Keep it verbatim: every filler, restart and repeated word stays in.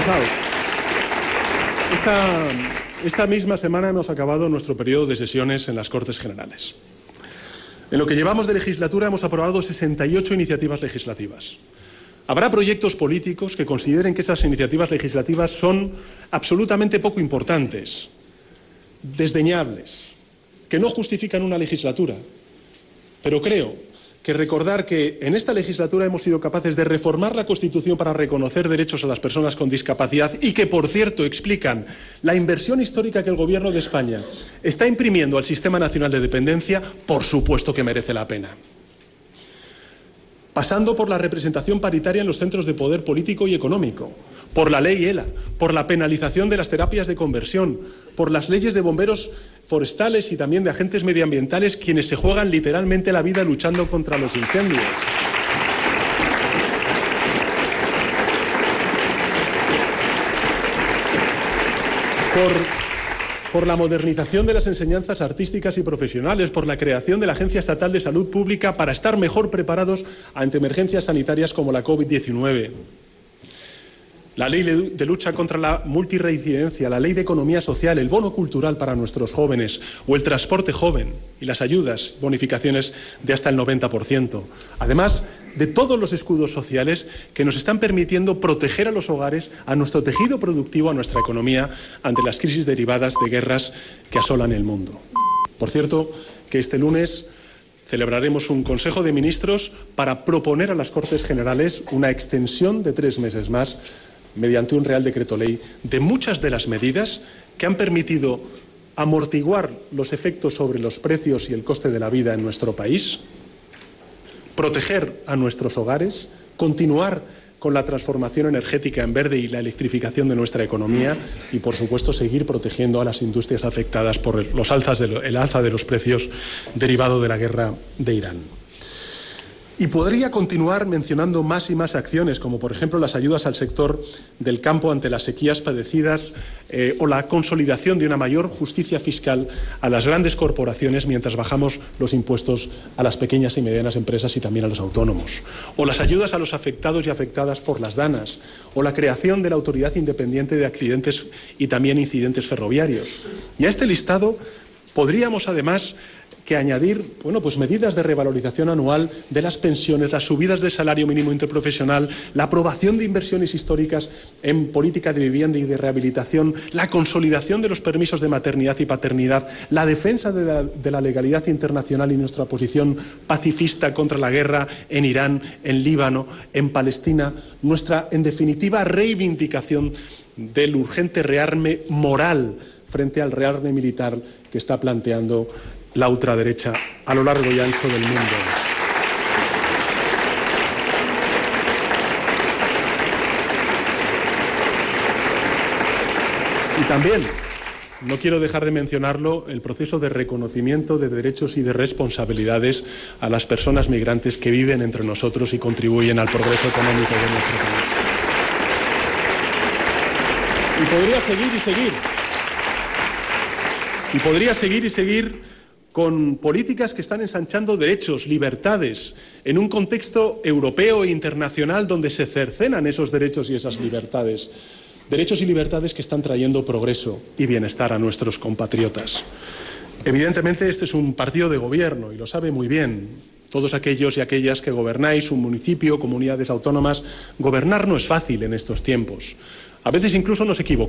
Fijaos, esta, esta misma semana hemos acabado nuestro periodo de sesiones en las Cortes Generales. En lo que llevamos de legislatura hemos aprobado sesenta y ocho iniciativas legislativas. Habrá proyectos políticos que consideren que esas iniciativas legislativas son absolutamente poco importantes, desdeñables, que no justifican una legislatura. Pero creo que recordar que en esta legislatura hemos sido capaces de reformar la Constitución para reconocer derechos a las personas con discapacidad y que, por cierto, explican la inversión histórica que el Gobierno de España está imprimiendo al Sistema Nacional de Dependencia, por supuesto que merece la pena. Pasando por la representación paritaria en los centros de poder político y económico, por la ley ELA, por la penalización de las terapias de conversión, por las leyes de bomberos forestales y también de agentes medioambientales, quienes se juegan literalmente la vida luchando contra los incendios. Por, por la modernización de las enseñanzas artísticas y profesionales, por la creación de la Agencia Estatal de Salud Pública para estar mejor preparados ante emergencias sanitarias como la COVID diecinueve. La ley de lucha contra la multirreincidencia, la ley de economía social, el bono cultural para nuestros jóvenes o el transporte joven y las ayudas, bonificaciones de hasta el noventa por ciento. Además de todos los escudos sociales que nos están permitiendo proteger a los hogares, a nuestro tejido productivo, a nuestra economía ante las crisis derivadas de guerras que asolan el mundo. Por cierto, que este lunes celebraremos un Consejo de Ministros para proponer a las Cortes Generales una extensión de tres meses más mediante un Real Decreto Ley de muchas de las medidas que han permitido amortiguar los efectos sobre los precios y el coste de la vida en nuestro país, proteger a nuestros hogares, continuar con la transformación energética en verde y la electrificación de nuestra economía y, por supuesto, seguir protegiendo a las industrias afectadas por los alzas de lo, el alza de los precios derivado de la guerra de Irán. Y podría continuar mencionando más y más acciones, como por ejemplo las ayudas al sector del campo ante las sequías padecidas eh, o la consolidación de una mayor justicia fiscal a las grandes corporaciones mientras bajamos los impuestos a las pequeñas y medianas empresas y también a los autónomos, o las ayudas a los afectados y afectadas por las DANAs, o la creación de la Autoridad Independiente de Accidentes y también Incidentes Ferroviarios. Y a este listado podríamos además que añadir bueno, pues medidas de revalorización anual de las pensiones, las subidas del salario mínimo interprofesional, la aprobación de inversiones históricas en política de vivienda y de rehabilitación, la consolidación de los permisos de maternidad y paternidad, la defensa de la, de la legalidad internacional y nuestra posición pacifista contra la guerra en Irán, en Líbano, en Palestina, nuestra, en definitiva, reivindicación del urgente rearme moral frente al rearme militar que está planteando la ultraderecha a lo largo y ancho del mundo. Y también, no quiero dejar de mencionarlo, el proceso de reconocimiento de derechos y de responsabilidades a las personas migrantes que viven entre nosotros y contribuyen al progreso económico de nuestro país. Y podría seguir y seguir. Y podría seguir y seguir con políticas que están ensanchando derechos, libertades, en un contexto europeo e internacional donde se cercenan esos derechos y esas libertades. Derechos y libertades que están trayendo progreso y bienestar a nuestros compatriotas. Evidentemente, este es un partido de gobierno y lo sabe muy bien. Todos aquellos y aquellas que gobernáis un municipio, comunidades autónomas, gobernar no es fácil en estos tiempos. A veces incluso nos equivocamos.